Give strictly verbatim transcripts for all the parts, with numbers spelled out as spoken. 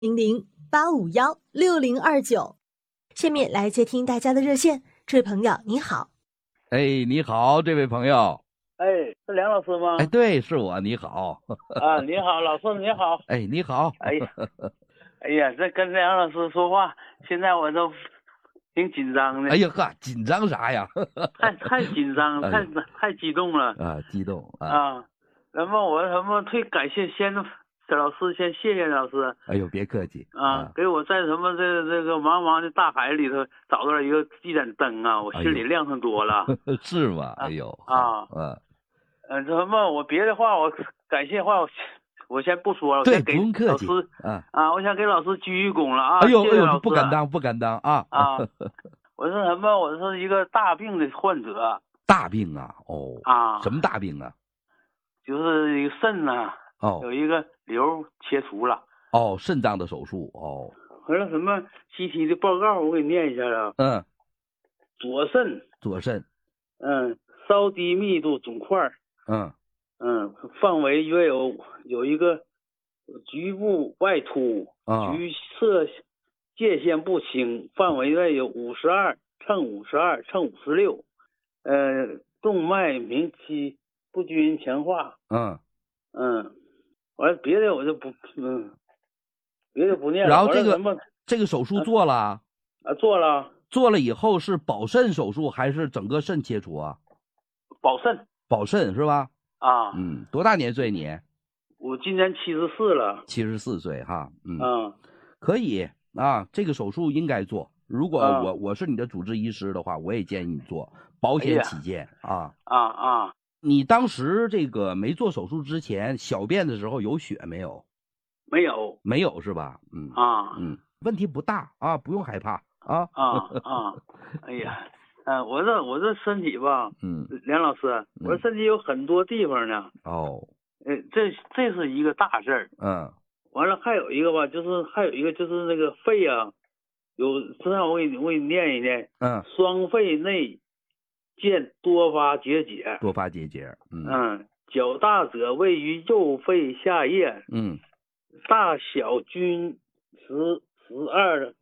零零八五幺六零二九。下面来接听大家的热线，这位朋友你好。 哎，你好，这位朋友。 哎，是梁老师吗？ 哎，对，是我。你好。 啊，你好，老师你好。 哎，你好。 哎呀，哎呀，这跟梁老师说话，现在我都挺紧张的。 哎呀呵，紧张啥呀？ 太太紧张，太太激动了啊，激动啊！ 啊，那么我什么最感谢先老师，先谢谢老师。 哎呦，别客气啊，啊给我在什么这这个茫茫的大海里头找到了一个一盏灯啊，我心里亮上多了。 哎、是吗？哎呦啊， 嗯， 呃，什么我别的话我感谢话我。我先不说了， 对， 我先给不用客气老师啊啊！我想给老师鞠一躬了啊！ 哎呦谢谢老师， 哎呦，不敢当，不敢当啊啊！我是什么？我是一个大病的患者。 大病啊？哦啊！ 什么大病啊？ 就是一个肾呐， 哦， 有一个瘤切除了。 哦，肾脏的手术哦。 完了什么 C T 的报告，我给你念一下啊。 嗯。 左肾。 左肾。 嗯，稍低密度肿块。 嗯。 嗯，范围约有有一个局部外凸， 啊、 局侧界限不清，范围内有五十二乘五十二乘五十六，呃，动脉明期不均匀强化。 嗯嗯，完了别的我就不嗯，别的不念了。 然后这个这个手术做了啊？啊，做了。 做了以后是保肾手术还是整个肾切除啊？ 保肾。 保肾是吧？ 啊， 嗯，多大年岁你？ 我今年七十四了。 七十四岁哈，嗯， 嗯， 可以啊，这个手术应该做。如果我、啊、我是你的主治医师的话，我也建议你做，保险起见、 哎、 啊。 啊啊！ 你当时这个没做手术之前，小便的时候有血没有？ 没有， 没有是吧？嗯啊， 嗯，问题不大啊，不用害怕啊。 啊啊！哎呀。嗯、呃，我这我这身体吧， 嗯， 梁老师，我身体有很多地方呢。 哦， 呃，这这是一个大事儿。 嗯， 完了还有一个吧，就是还有一个就是那个肺啊，有，实际上我给你我给你念一念。 嗯， 双肺内见多发结节。 多发结节。嗯嗯，较大者位于右肺下叶。 嗯， 大小均十十二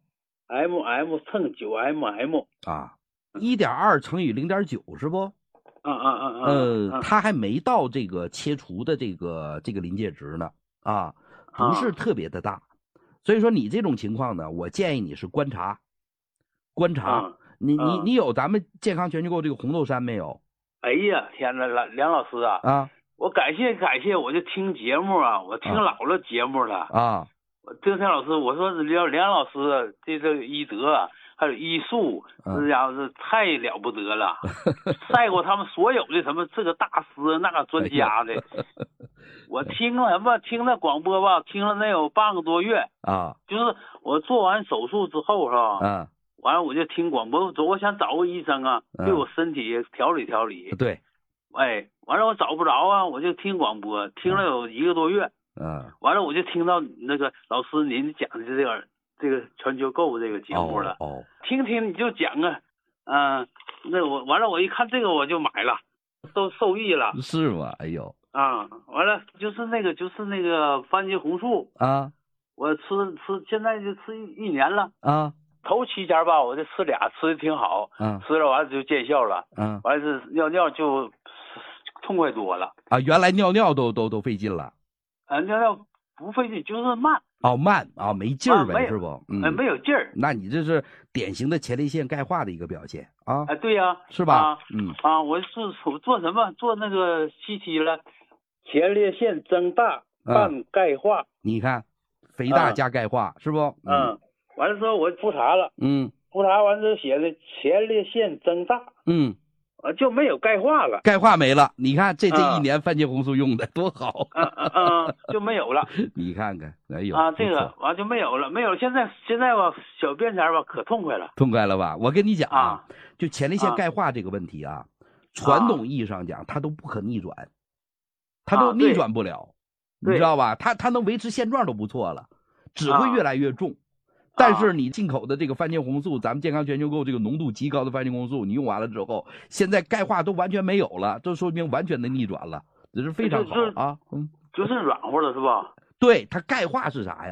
mm 乘九 mm 啊。一点二乘以零点九是不？ 啊啊啊啊！ 呃，他还没到这个切除的这个这个临界值呢，啊，不是特别的大，啊、所以说你这种情况呢，我建议你是观察，观察。 啊、 你你你有咱们健康全球购这个红豆杉没有？ 哎呀，天哪，梁梁老师啊！ 啊， 我感谢感谢，我就听节目啊，我听老了节目了啊。 我这天老师，我说梁梁老师这这个医德。还有医术，这家伙是太了不得了，赛过他们所有的什么这个大师那个专家的。我听了什么听那广播吧，听了能有半个多月啊。 就是我做完手术之后是吧？ 嗯。 完了我就听广播，我想找个医生啊，对我身体调理调理。 对。 哎，完了我找不着啊，我就听广播，听了有一个多月。 嗯。 完了我就听到那个老师您讲的这个。这个全球购这个节目了， 哦， oh, oh. 听听你就讲啊，嗯、呃，那我完了，我一看这个我就买了，都受益了。 是吗？哎呦， 啊，完了就是那个就是那个番茄红素啊， 我吃吃现在就吃一一年了啊， 头七天吧，我就吃俩，吃的挺好， 嗯， 吃了完了就见效了， 嗯， 完了是尿尿就痛快多了啊，原来尿尿都都都费劲了， 啊，尿尿不费劲，就是慢。 哦，慢啊，没劲儿呗， 啊、 是不？ 嗯、呃，没有劲儿。 那你这是典型的前列腺钙化的一个表现啊！ 哎、呃，对呀、啊， 是吧？ 啊、 嗯啊，我是做什么？做那个 C T 了，前列腺增大伴钙化。 嗯、你看，肥大加钙化、嗯、是不？ 嗯，嗯完了之后我复查了， 嗯， 复查完之后写的前列腺增大， 嗯。 啊，就没有钙化了， 钙化没了。你看这这一年番茄红素用的多好， 嗯嗯嗯，就没有了。 你看看，哎呦啊，这个完就没有了，没有了。现在现在吧，小便前吧可痛快了， 痛快了吧？我跟你讲啊， 啊就前列腺钙化这个问题啊，啊传统意义上讲，它都不可逆转，它都逆转不了， 啊、 你知道吧？它它能维持现状都不错了，只会越来越重。啊但是你进口的这个番茄红素，咱们健康全球购这个浓度极高的番茄红素，你用完了之后，现在钙化都完全没有了，这说明完全的逆转了，这是非常好啊。嗯， 就是软和了是吧？ 对，它钙化是啥呀？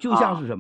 就像是什么？